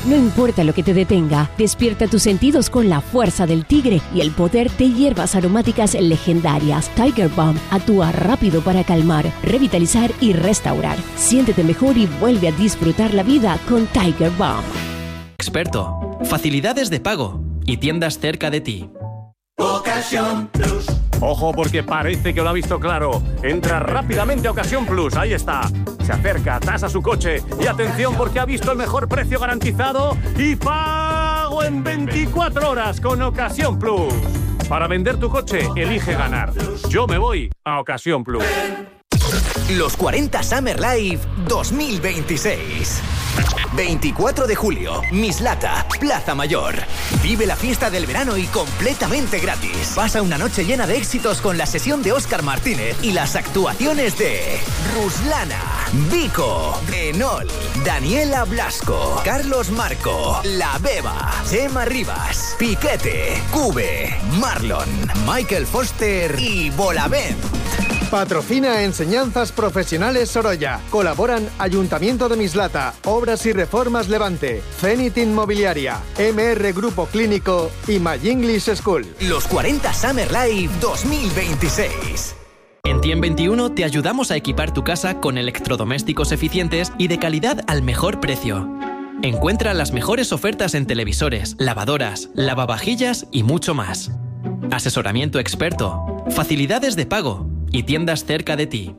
No importa lo que te detenga, despierta tus sentidos con la fuerza del tigre y el poder de hierbas aromáticas legendarias. Tiger Balm actúa rápido para calmar, revitalizar y restaurar. Siéntete mejor y vuelve a disfrutar la vida con Tiger Balm. Experto, facilidades de pago y tiendas cerca de ti. Ocasión Plus. Ojo, porque parece que lo ha visto claro. Entra rápidamente a Ocasión Plus, ahí está. Se acerca, tasa su coche y atención porque ha visto el mejor precio garantizado y pago en 24 horas con Ocasión Plus. Para vender tu coche, elige ganar. Yo me voy a Ocasión Plus. Los 40 Summer Live 2026. 24 de julio, Mislata, Plaza Mayor. Vive la fiesta del verano y completamente gratis. Pasa una noche llena de éxitos con la sesión de Óscar Martínez y las actuaciones de Ruslana, Vico, Enol, Daniela Blasco, Carlos Marco, La Beba, Chema Rivas, Piquete, Cube, Marlon, Michael Foster y Bolavent. Patrocina Enseñanzas Profesionales Sorolla. Colaboran Ayuntamiento de Mislata, Obras y Reformas Levante, Zenit Inmobiliaria, MR Grupo Clínico y My English School. Los 40 Summer Live 2026. En Tiem21 te ayudamos a equipar tu casa con electrodomésticos eficientes y de calidad al mejor precio. Encuentra las mejores ofertas en televisores, lavadoras, lavavajillas y mucho más. Asesoramiento experto, facilidades de pago y tiendas cerca de ti.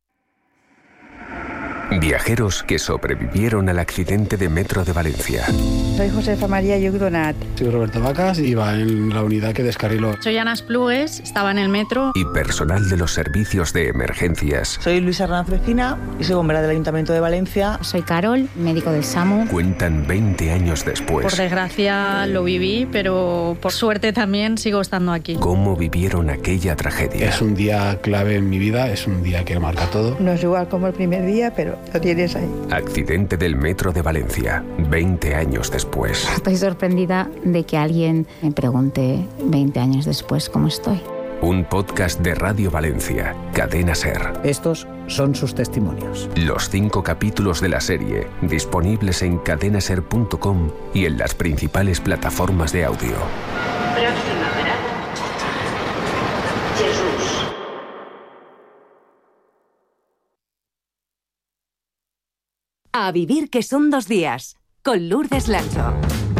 Viajeros que sobrevivieron al accidente de metro de Valencia. Soy Josefa María Yugdonat. Soy Roberto Vacas, iba en la unidad que descarriló. Soy Ana Esplugues, estaba en el metro. Y personal de los servicios de emergencias. Soy Luisa Hernández Vecina y soy bombera del Ayuntamiento de Valencia. Soy Carol, médico del SAMU. Cuentan 20 años después. Por desgracia lo viví, pero por suerte también sigo estando aquí. ¿Cómo vivieron aquella tragedia? Es un día clave en mi vida, es un día que marca todo. No es igual como el primer día, pero lo tienes ahí. Accidente del metro de Valencia, 20 años después. Estoy sorprendida de que alguien me pregunte 20 años después cómo estoy. Un podcast de Radio Valencia, Cadena SER. Estos son sus testimonios. Los 5 capítulos de la serie, disponibles en cadenaser.com y en las principales plataformas de audio. Próxima parada, Jesús. A vivir que son 2 días, con Lourdes Lancho.